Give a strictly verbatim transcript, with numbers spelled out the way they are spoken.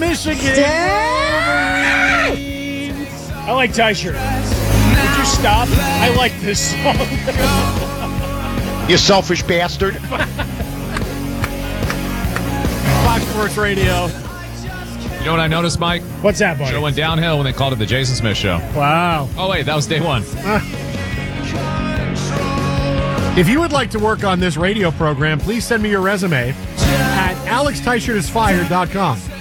Michigan. I like Teicher. Would you stop? I like this song. You selfish bastard. Fox Sports Radio. You know what I noticed, Mike? What's that, buddy? Show went downhill when they called it the Jason Smith Show. Wow. Oh, wait, that was day one. Uh. If you would like to work on this radio program, please send me your resume at alex teichert is fired dot com.